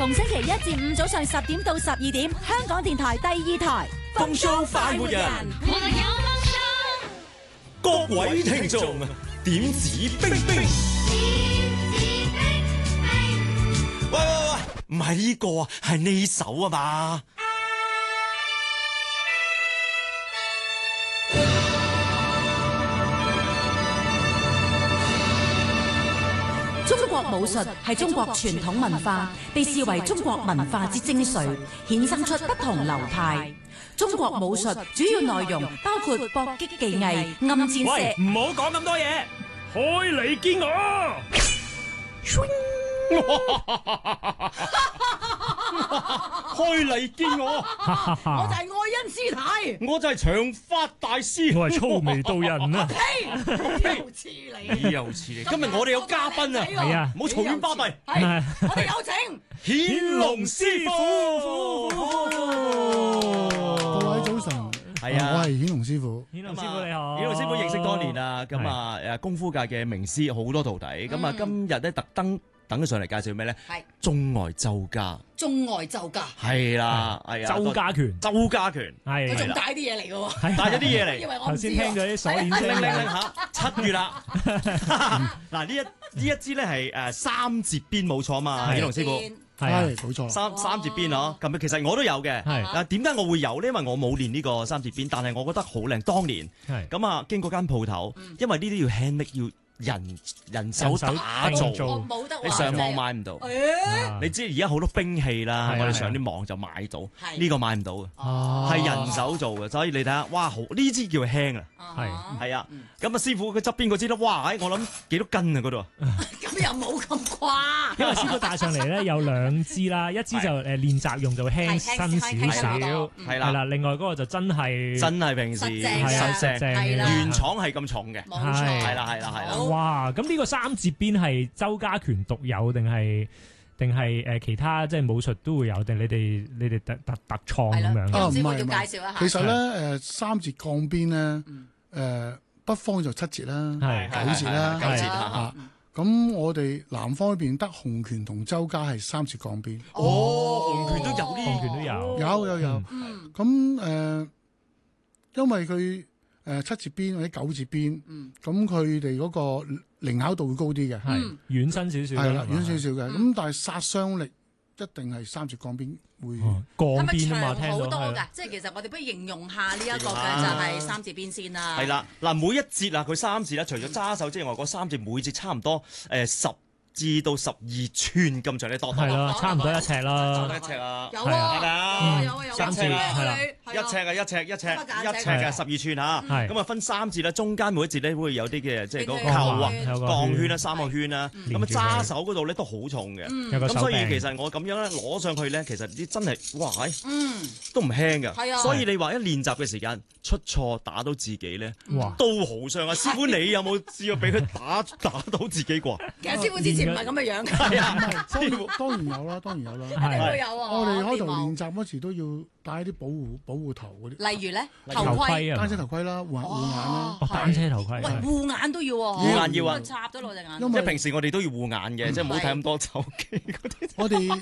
逢星期一至五早上10點到12點，香港電台第2台風騷快活人， 我有夢想。 各位聽眾點指兵兵。喂，唔係呢個啊，係呢首啊嘛。 中國武術係中國傳統文化，被視為中國文化之精髓，衍生出不同流派。中國武術主要內容包括搏擊技藝、暗箭射。 喂，唔好講咁多嘢，開嚟見我。開嚟見我， 我就係愛因斯坦， 我就係長髮大師，我係粗眉道人啊！ 又似你， 又似你。今日我哋有嘉賓啊， 係啊， 唔好嘈喧巴閉。 係，我哋有請顯龍師傅。 各位早晨， 係啊， 我係顯龍師傅。 顯龍師傅你好， 顯龍師傅認識多年啦，咁啊誒功夫界嘅名師，好多徒弟。咁啊今日咧特登等佢上嚟介紹咩咧？ 係中外周家。 中外周家， 係啦，係啊， 周家拳， 周家拳係佢仲帶啲嘢嚟嘅喎， 帶咗啲嘢嚟。 以為我頭唔知喎先聽咗啲鎖鏈聲， 拎嚇，7月啦。嗱呢一支咧係三節鞭冇錯嘛，顯龍師傅。 係啊， 冇錯。 三節鞭嗬，咁其實我都有嘅。 係嗱，點解我會有呢？因為我冇練呢個三節鞭，但係我覺得好靚。當年係咁啊，經過間鋪頭，因為呢啲要 handmake，要人手打造， 做冇得話你上網買唔到。 誒， 你知而家好多兵器啦， 係啊我哋上啲網就買到， 係呢個買唔到嘅，係人手做嘅，所以你睇下，哇，好呢支叫輕啊，係啊，咁啊師傅佢側邊嗰支咧，哇，我諗幾多斤啊嗰度， 咁又冇咁誇， 因為師傅帶上嚟咧有2支啦，一支就練習用就會輕身少少， 係係啦， 啦， 另外嗰個就真係平時實淨係實正係啦原廠係咁重嘅， 冇錯， 係啦係啦係啦， 哇！咁呢個三節鞭係周家拳獨有定係其他即係武術都會有定你哋特創咁樣？ 師傅要介唔係紹一下。 其實咧三節鋼鞭咧北方就7節啦， 係 9節啦， 九節啊。咁我哋南方嗰邊得洪拳同周家係3節鋼鞭。 哦，洪拳都有洪呢， 拳都有， 有。咁因為佢7節鞭或者9節鞭，咁佢哋嗰個靈巧度會高啲嘅， 係軟身少少， 係啦，軟少少嘅。咁但係殺傷力一定係3節鋼鞭會。 鋼鞭啊嘛， 係咪長好聽到係多㗎？即係其實我哋不如形容下呢一個嘅就係三節鞭先啦。 係啦，嗱每一節啊，佢3節啦，除咗揸手之外，嗰3節每節差唔多10至到12寸咁長，你度係啦，差唔多1尺啦， 一尺啊， 有係咪啊，有三節係啦一尺啊，一尺嘅12寸嚇， 係咁啊分3節啦，中間每一節咧會有啲嘅即係嗰個有扣啊、 有個鋼圈啦、3個圈啦，咁啊連住佢揸手嗰度咧都好重嘅，咁有個手柄所以其實我咁樣咧攞上去咧，其實啲真係哇，都唔輕㗎， 係啊所以你話一練習嘅時間出錯打到自己咧， 哇！ 都好傷啊！師傅你有冇試過俾佢打到自己過？ 其實師傅之前唔係咁嘅樣㗎， 係啊， 當然有啦，當然有啦。 一定會有啊。 我哋開頭練練習嗰時都要戴啲保護頭嗰啲例如咧頭頭盔， 盔啊， 單車頭盔啦，護眼啦。 哦單車頭盔， 喂護眼都要喎， 護眼要啊插咗落隻眼。 因為即係平時我哋都要護眼嘅，即係唔好睇咁多手機嗰啲。 我哋